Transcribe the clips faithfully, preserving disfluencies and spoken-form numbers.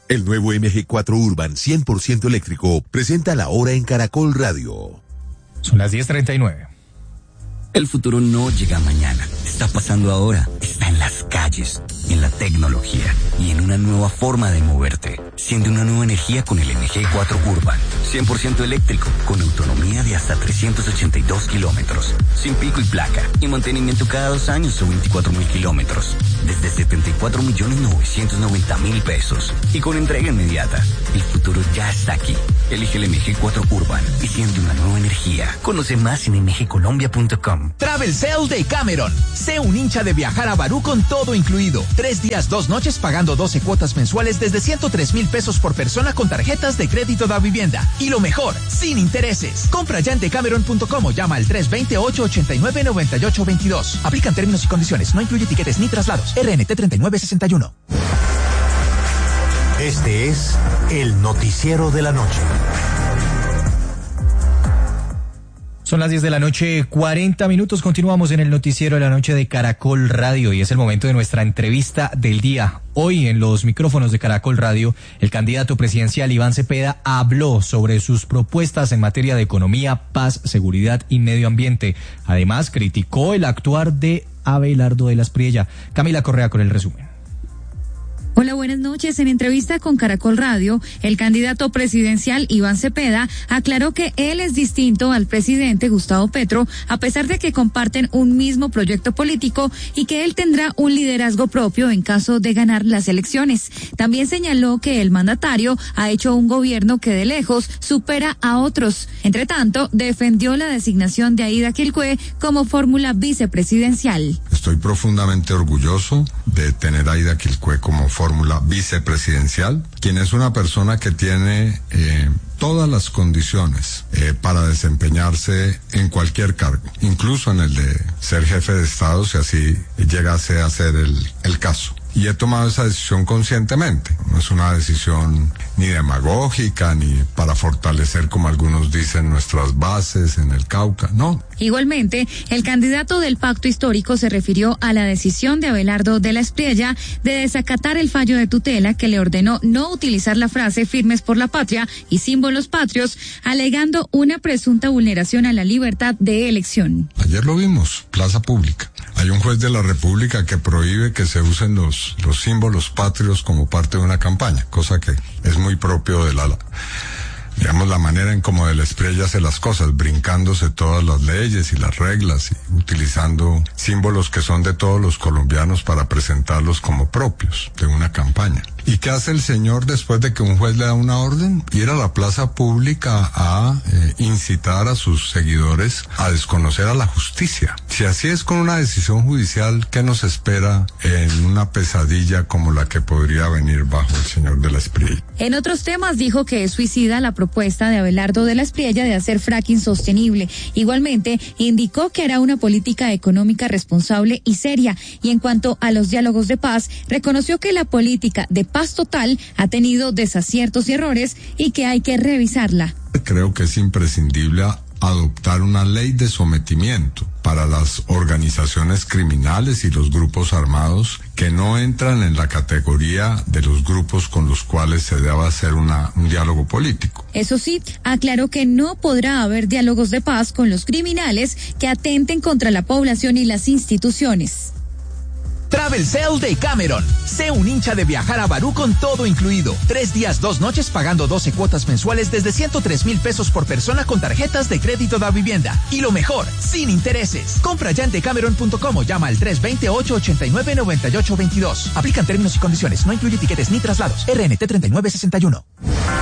El nuevo M G cuatro Urban cien por ciento eléctrico presenta la hora en Caracol Radio. Son las diez treinta y nueve. El futuro no llega mañana, está pasando ahora, está en las calles, en la tecnología y en una nueva forma de moverte. Siente una nueva energía con el M G cuatro Urban, cien por ciento eléctrico, con autonomía de hasta trescientos ochenta y dos kilómetros, sin pico y placa, y mantenimiento cada dos años o veinticuatro mil kilómetros, desde setenta y cuatro millones novecientos noventa mil pesos, y con entrega inmediata. El futuro ya está aquí. Elige el M G cuatro Urban y siente una nueva energía. Conoce más en m g colombia punto com. Travel Sale de Cameron. Sé un hincha de viajar a Barú con todo incluido. Tres días, dos noches pagando doce cuotas mensuales desde ciento tres mil pesos por persona con tarjetas de crédito da vivienda. Y lo mejor, sin intereses. Compra ya en decameron punto com o llama al tres dos cero, ocho ocho nueve, nueve ocho dos dos. Aplican términos y condiciones. No incluye tiquetes ni traslados. R N T treinta y nueve sesenta y uno. Este es el noticiero de la noche. Son las diez de la noche, cuarenta minutos. Continuamos en el noticiero de la noche de Caracol Radio y es el momento de nuestra entrevista del día. Hoy en los micrófonos de Caracol Radio, el candidato presidencial Iván Cepeda habló sobre sus propuestas en materia de economía, paz, seguridad y medio ambiente. Además, criticó el actuar de Abelardo de la Espriella. Camila Correa con el resumen. Hola, buenas noches. En entrevista con Caracol Radio, el candidato presidencial Iván Cepeda aclaró que él es distinto al presidente Gustavo Petro, a pesar de que comparten un mismo proyecto político y que él tendrá un liderazgo propio en caso de ganar las elecciones. También señaló que el mandatario ha hecho un gobierno que de lejos supera a otros. Entre tanto, defendió la designación de Aida Quilcue como fórmula vicepresidencial. Estoy profundamente orgulloso de tener a Aida Quilcue como fórmula fórmula vicepresidencial, quien es una persona que tiene eh, todas las condiciones eh, para desempeñarse en cualquier cargo, incluso en el de ser jefe de Estado, si así llegase a ser el, el caso. Y he tomado esa decisión conscientemente. No es una decisión ni demagógica, ni para fortalecer, como algunos dicen, nuestras bases en el Cauca, no. Igualmente, el candidato del Pacto Histórico se refirió a la decisión de Abelardo de la Espriella de desacatar el fallo de tutela que le ordenó no utilizar la frase firmes por la patria y símbolos patrios, alegando una presunta vulneración a la libertad de elección. Ayer lo vimos, plaza pública. Hay un juez de la República que prohíbe que se usen los, los símbolos patrios como parte de una campaña, cosa que es muy propio de la, digamos, la manera en cómo de la Espriella hace las cosas, brincándose todas las leyes y las reglas y utilizando símbolos que son de todos los colombianos para presentarlos como propios de una campaña. ¿Y qué hace el señor después de que un juez le da una orden? Ir a la plaza pública a eh, incitar a sus seguidores a desconocer a la justicia. Si así es con una decisión judicial, ¿qué nos espera en una pesadilla como la que podría venir bajo el señor de la Espriella? En otros temas dijo que es suicida la propuesta de Abelardo de la Espriella de hacer fracking sostenible. Igualmente, indicó que hará una política económica responsable y seria. Y en cuanto a los diálogos de paz, reconoció que la política de paz total ha tenido desaciertos y errores y que hay que revisarla. Creo que es imprescindible adoptar una ley de sometimiento para las organizaciones criminales y los grupos armados que no entran en la categoría de los grupos con los cuales se deba hacer una, un diálogo político. Eso sí, aclaró que no podrá haber diálogos de paz con los criminales que atenten contra la población y las instituciones. Travel Sale de Cameron. Sé un hincha de viajar a Barú con todo incluido. Tres días, dos noches pagando doce cuotas mensuales desde ciento tres mil pesos por persona con tarjetas de crédito da vivienda. Y lo mejor, sin intereses. Compra ya en decameron punto com o llama al tres dos cero, ocho ocho nueve, nueve ocho dos dos. Aplican términos y condiciones. No incluye tiquetes ni traslados. R N T treinta y nueve sesenta y uno.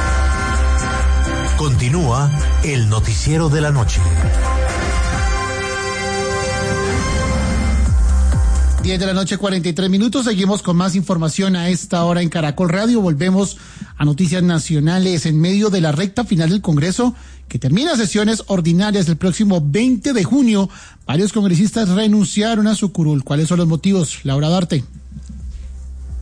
Continúa el noticiero de la noche. diez de la noche, cuarenta y tres minutos. Seguimos con más información a esta hora en Caracol Radio. Volvemos a noticias nacionales en medio de la recta final del Congreso, que termina sesiones ordinarias el próximo veinte de junio. Varios congresistas renunciaron a su curul. ¿Cuáles son los motivos? Laura Duarte.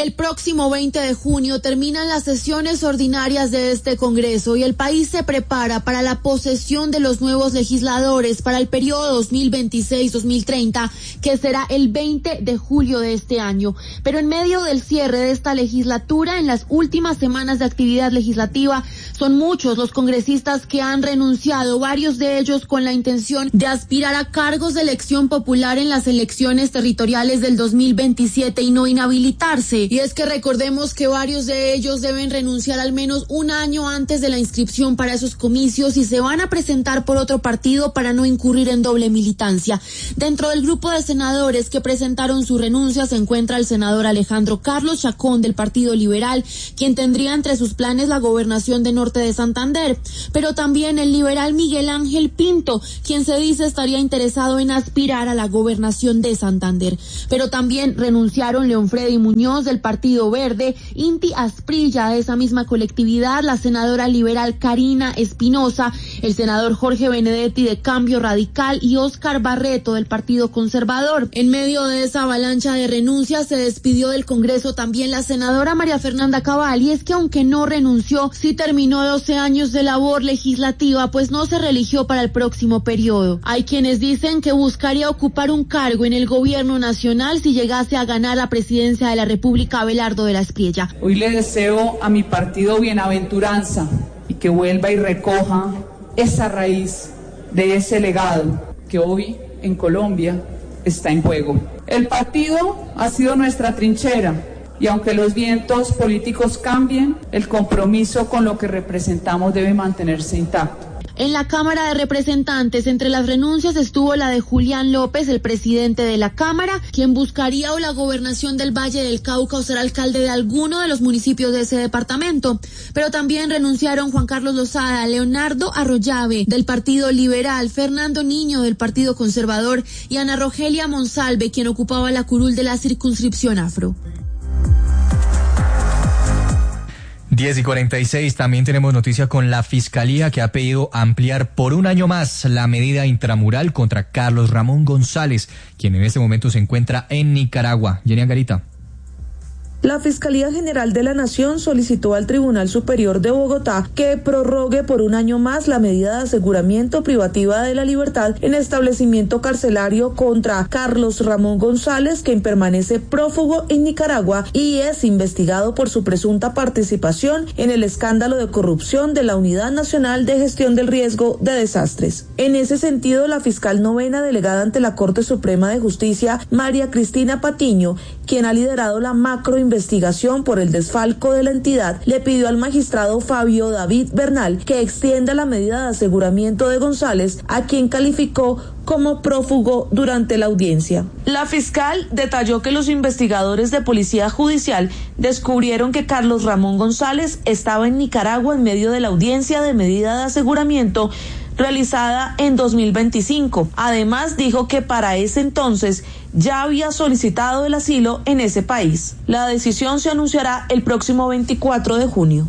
El próximo veinte de junio terminan las sesiones ordinarias de este Congreso y el país se prepara para la posesión de los nuevos legisladores para el periodo dos mil veintiséis dos mil treinta, que será el veinte de julio de este año. Pero en medio del cierre de esta legislatura, en las últimas semanas de actividad legislativa, son muchos los congresistas que han renunciado, varios de ellos con la intención de aspirar a cargos de elección popular en las elecciones territoriales del dos mil veintisiete y no inhabilitarse. Y es que recordemos que varios de ellos deben renunciar al menos un año antes de la inscripción para esos comicios y se van a presentar por otro partido para no incurrir en doble militancia. Dentro del grupo de senadores que presentaron su renuncia se encuentra el senador Alejandro Carlos Chacón del Partido Liberal, quien tendría entre sus planes la gobernación de Norte de Santander, pero también el liberal Miguel Ángel Pinto, quien se dice estaría interesado en aspirar a la gobernación de Santander. Pero también renunciaron León Freddy Muñoz del Partido Verde, Inti Asprilla de esa misma colectividad, la senadora liberal Karina Espinosa, el senador Jorge Benedetti de Cambio Radical y Óscar Barreto del Partido Conservador. En medio de esa avalancha de renuncias se despidió del Congreso también la senadora María Fernanda Cabal, y es que aunque no renunció, sí terminó doce años de labor legislativa, pues no se reeligió para el próximo periodo. Hay quienes dicen que buscaría ocupar un cargo en el gobierno nacional si llegase a ganar la presidencia de la República Abelardo de la Espriella. Hoy le deseo a mi partido bienaventuranza y que vuelva y recoja esa raíz de ese legado que hoy en Colombia está en juego. El partido ha sido nuestra trinchera y aunque los vientos políticos cambien, el compromiso con lo que representamos debe mantenerse intacto. En la Cámara de Representantes, entre las renuncias estuvo la de Julián López, el presidente de la Cámara, quien buscaría o la gobernación del Valle del Cauca o ser alcalde de alguno de los municipios de ese departamento. Pero también renunciaron Juan Carlos Lozada, Leonardo Arroyave del Partido Liberal, Fernando Niño del Partido Conservador y Ana Rogelia Monsalve, quien ocupaba la curul de la circunscripción afro. diez y cuarenta y seis, también tenemos noticia con la Fiscalía, que ha pedido ampliar por un año más la medida intramural contra Carlos Ramón González, quien en este momento se encuentra en Nicaragua. Jenny Angarita. La Fiscalía General de la Nación solicitó al Tribunal Superior de Bogotá que prorrogue por un año más la medida de aseguramiento privativa de la libertad en establecimiento carcelario contra Carlos Ramón González, quien permanece prófugo en Nicaragua y es investigado por su presunta participación en el escándalo de corrupción de la Unidad Nacional de Gestión del Riesgo de Desastres. En ese sentido, la fiscal novena delegada ante la Corte Suprema de Justicia, María Cristina Patiño, quien ha liderado la macroinvestigación investigación por el desfalco de la entidad, le pidió al magistrado Fabio David Bernal que extienda la medida de aseguramiento de González, a quien calificó como prófugo durante la audiencia. La fiscal detalló que los investigadores de Policía Judicial descubrieron que Carlos Ramón González estaba en Nicaragua en medio de la audiencia de medida de aseguramiento realizada en dos mil veinticinco. Además, dijo que para ese entonces ya había solicitado el asilo en ese país. La decisión se anunciará el próximo veinticuatro de junio.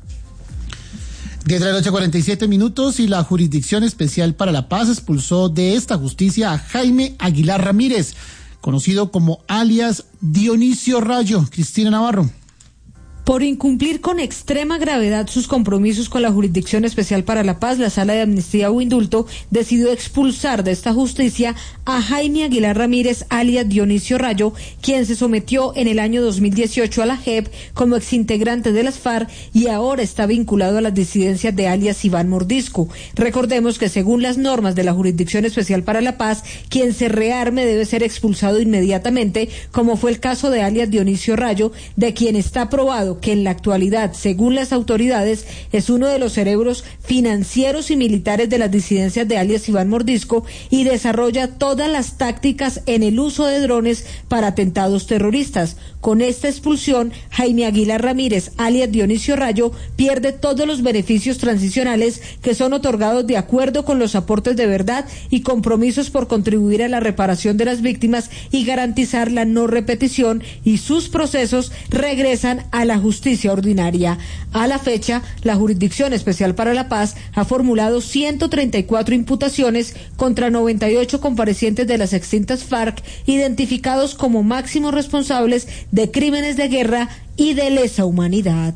diez de la noche, cuarenta y siete minutos, y la Jurisdicción Especial para la Paz expulsó de esta justicia a Jaime Aguilar Ramírez, conocido como alias Dionisio Rayo. Cristina Navarro. Por incumplir con extrema gravedad sus compromisos con la Jurisdicción Especial para la Paz, la Sala de Amnistía o Indulto decidió expulsar de esta justicia a Jaime Aguilar Ramírez, alias Dionisio Rayo, quien se sometió en el año dos mil dieciocho a la J E P como exintegrante de las FARC y ahora está vinculado a las disidencias de alias Iván Mordisco. Recordemos que según las normas de la Jurisdicción Especial para la Paz, quien se rearme debe ser expulsado inmediatamente, como fue el caso de alias Dionisio Rayo, de quien está probado que en la actualidad, según las autoridades, es uno de los cerebros financieros y militares de las disidencias de alias Iván Mordisco y desarrolla todas las tácticas en el uso de drones para atentados terroristas. Con esta expulsión, Jaime Aguilar Ramírez, alias Dionisio Rayo, pierde todos los beneficios transicionales que son otorgados de acuerdo con los aportes de verdad y compromisos por contribuir a la reparación de las víctimas y garantizar la no repetición, y sus procesos regresan a la justicia ordinaria. A la fecha, la Jurisdicción Especial para la Paz ha formulado ciento treinta y cuatro imputaciones contra noventa y ocho comparecientes de las extintas FARC, identificados como máximos responsables de crímenes de guerra y de lesa humanidad.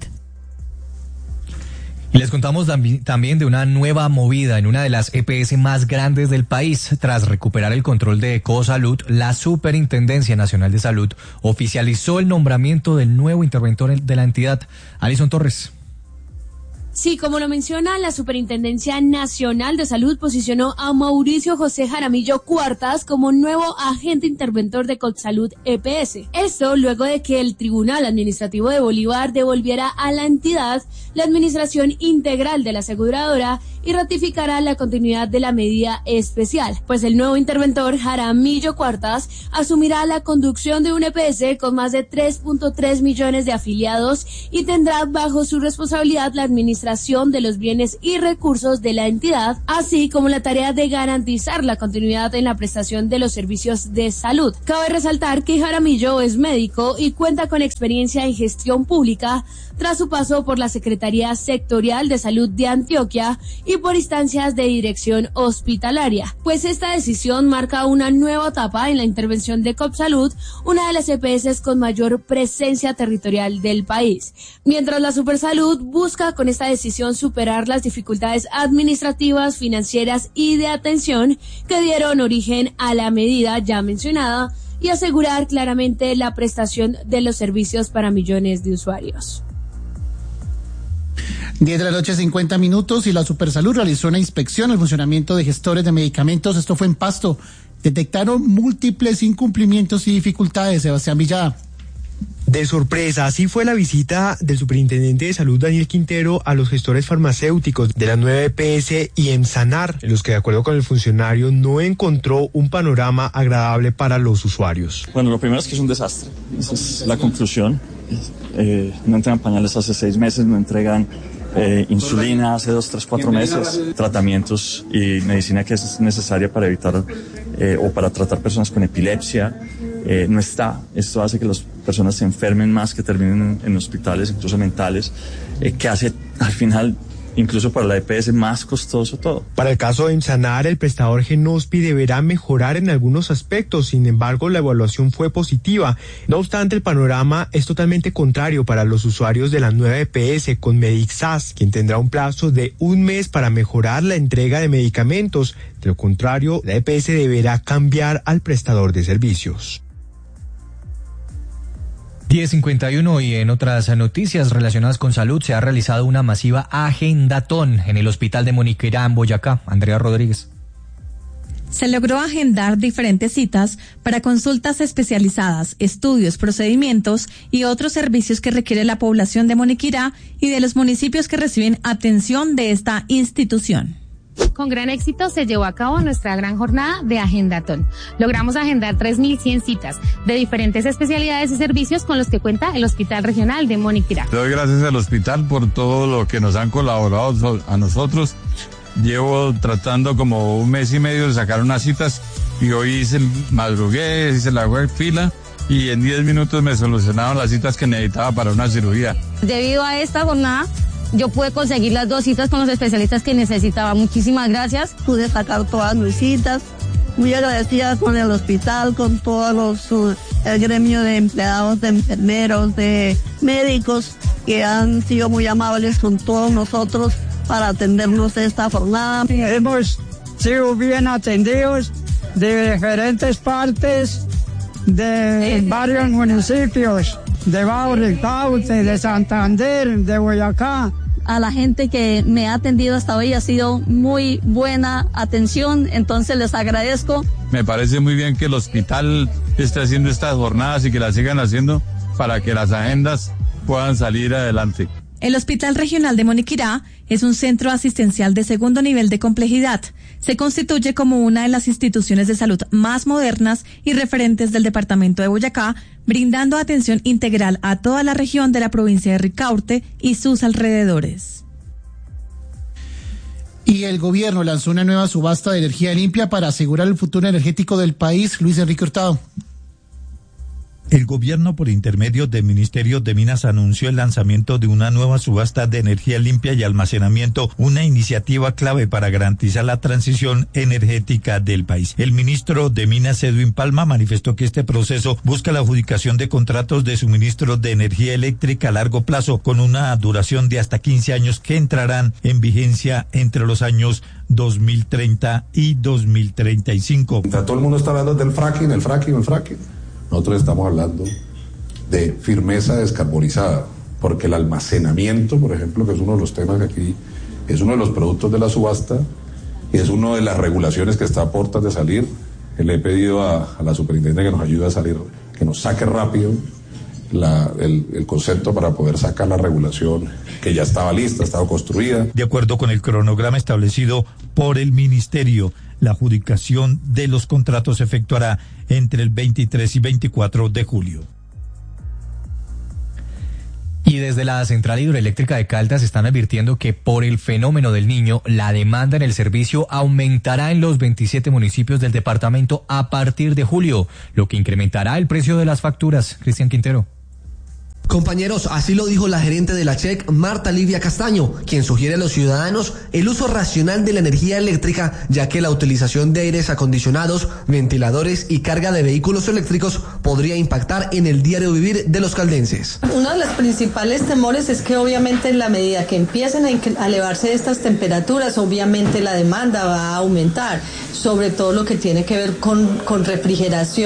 Y les contamos también de una nueva movida en una de las E P S más grandes del país. Tras recuperar el control de Ecosalud, la Superintendencia Nacional de Salud oficializó el nombramiento del nuevo interventor de la entidad, Alison Torres. Sí, como lo menciona, la Superintendencia Nacional de Salud posicionó a Mauricio José Jaramillo Cuartas como nuevo agente interventor de Copsalud E P S. Esto luego de que el Tribunal Administrativo de Bolívar devolviera a la entidad la administración integral de la aseguradora y ratificará la continuidad de la medida especial, pues el nuevo interventor Jaramillo Cuartas asumirá la conducción de un E P S con más de tres punto tres millones de afiliados y tendrá bajo su responsabilidad la administración de los bienes y recursos de la entidad, así como la tarea de garantizar la continuidad en la prestación de los servicios de salud. Cabe resaltar que Jaramillo es médico y cuenta con experiencia en gestión pública tras su paso por la Secretaría Sectorial de Salud de Antioquia y por instancias de dirección hospitalaria, pues esta decisión marca una nueva etapa en la intervención de Copsalud, una de las E P S con mayor presencia territorial del país. Mientras la Supersalud busca con esta decisión superar las dificultades administrativas, financieras y de atención que dieron origen a la medida ya mencionada y asegurar claramente la prestación de los servicios para millones de usuarios. diez de la noche, cincuenta minutos, y la Supersalud realizó una inspección al funcionamiento de gestores de medicamentos. Esto fue en Pasto. Detectaron múltiples incumplimientos y dificultades. Sebastián Villada. De sorpresa, así fue la visita del superintendente de salud Daniel Quintero a los gestores farmacéuticos de la nueva E P S y EMSANAR, en los que de acuerdo con el funcionario no encontró un panorama agradable para los usuarios. Bueno, lo primero es que es un desastre, esa es la conclusión. Eh, no entregan pañales hace seis meses, no entregan eh, insulina hace dos, tres, cuatro meses, tratamientos y medicina que es necesaria para evitar eh, o para tratar personas con epilepsia. Eh, no está. Esto hace que las personas se enfermen más, que terminen en, en hospitales, incluso mentales, eh, que hace al final, incluso para la E P S, más costoso todo. Para el caso de EMSANAR, el prestador Genospi deberá mejorar en algunos aspectos. Sin embargo, la evaluación fue positiva. No obstante, el panorama es totalmente contrario para los usuarios de la nueva E P S con Medixas, quien tendrá un plazo de un mes para mejorar la entrega de medicamentos. De lo contrario, la E P S deberá cambiar al prestador de servicios. diez cincuenta y uno, y en otras noticias relacionadas con salud se ha realizado una masiva agendatón en el hospital de Moniquirá en Boyacá. Andrea Rodríguez. Se logró agendar diferentes citas para consultas especializadas, estudios, procedimientos y otros servicios que requiere la población de Moniquirá y de los municipios que reciben atención de esta institución. Con gran éxito se llevó a cabo nuestra gran jornada de Agendatón. Logramos agendar tres mil cien citas de diferentes especialidades y servicios con los que cuenta el Hospital Regional de Moniquirá. Doy gracias al hospital por todo lo que nos han colaborado a nosotros. Llevo tratando como un mes y medio de sacar unas citas y hoy hice madrugué, hice la web fila y en diez minutos me solucionaron las citas que necesitaba para una cirugía. Debido a esta jornada, yo pude conseguir las dos citas con los especialistas que necesitaba. Muchísimas gracias. Pude sacar todas mis citas. Muy agradecida con el hospital, con todos los, uh, el gremio de empleados, de enfermeros, de médicos, que han sido muy amables con todos nosotros para atendernos esta jornada. Hemos sido bien atendidos de diferentes partes de varios municipios, de Baure, Caute, de Santander, de Boyacá. A la gente que me ha atendido hasta hoy ha sido muy buena atención, entonces les agradezco. Me parece muy bien que el hospital esté haciendo estas jornadas y que las sigan haciendo para que las agendas puedan salir adelante. El Hospital Regional de Moniquirá es un centro asistencial de segundo nivel de complejidad. Se constituye como una de las instituciones de salud más modernas y referentes del departamento de Boyacá, brindando atención integral a toda la región de la provincia de Ricaurte y sus alrededores. Y el gobierno lanzó una nueva subasta de energía limpia para asegurar el futuro energético del país. Luis Enrique Hurtado. El gobierno, por intermedio del Ministerio de Minas, anunció el lanzamiento de una nueva subasta de energía limpia y almacenamiento, una iniciativa clave para garantizar la transición energética del país. El ministro de Minas, Edwin Palma, manifestó que este proceso busca la adjudicación de contratos de suministro de energía eléctrica a largo plazo, con una duración de hasta quince años que entrarán en vigencia entre los años dos mil treinta y dos mil treinta y cinco. Todo el mundo está hablando del fracking, el fracking, el fracking. Nosotros estamos hablando de firmeza descarbonizada, porque el almacenamiento, por ejemplo, que es uno de los temas que aquí, es uno de los productos de la subasta y es una de las regulaciones que está a puertas de salir. Le he pedido a, a la superintendente que nos ayude a salir, que nos saque rápido la, el, el concepto para poder sacar la regulación que ya estaba lista, estaba construida. De acuerdo con el cronograma establecido por el ministerio, la adjudicación de los contratos se efectuará entre el veintitrés y veinticuatro de julio. Y desde la Central Hidroeléctrica de Caldas están advirtiendo que por el fenómeno del Niño, la demanda en el servicio aumentará en los veintisiete municipios del departamento a partir de julio, lo que incrementará el precio de las facturas. Cristian Quintero. Compañeros, así lo dijo la gerente de la C H E C, Marta Livia Castaño, quien sugiere a los ciudadanos el uso racional de la energía eléctrica, ya que la utilización de aires acondicionados, ventiladores y carga de vehículos eléctricos podría impactar en el diario vivir de los caldenses. Uno de los principales temores es que obviamente en la medida que empiecen a elevarse estas temperaturas, obviamente la demanda va a aumentar, sobre todo lo que tiene que ver con, con refrigeración.